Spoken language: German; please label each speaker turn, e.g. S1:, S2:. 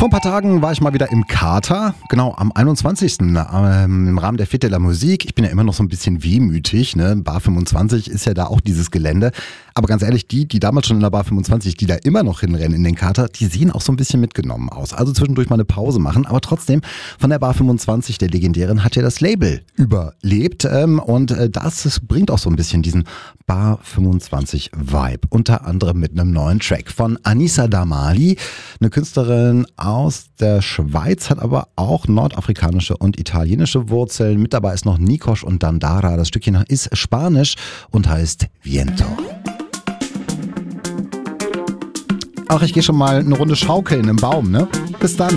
S1: Vor ein paar Tagen war ich mal wieder im Kater, genau am 21. Im Rahmen der Fête de la Musique. Ich bin ja immer noch so ein bisschen wehmütig, ne? Bar 25 ist ja da auch dieses Gelände. Aber ganz ehrlich, die damals schon in der Bar 25, die da immer noch hinrennen in den Kater, die sehen auch so ein bisschen mitgenommen aus. Also zwischendurch mal eine Pause machen. Aber trotzdem, von der Bar 25, der legendären, hat ja das Label überlebt. Und das bringt auch so ein bisschen diesen Bar 25 Vibe. Unter anderem mit einem neuen Track von Anissa Damali, eine Künstlerin aus der Schweiz, hat aber auch nordafrikanische und italienische Wurzeln. Mit dabei ist noch Nikosh und Dandara. Das Stückchen ist Spanisch und heißt Viento. Ach, ich gehe schon mal eine Runde schaukeln im Baum, ne? Bis dann.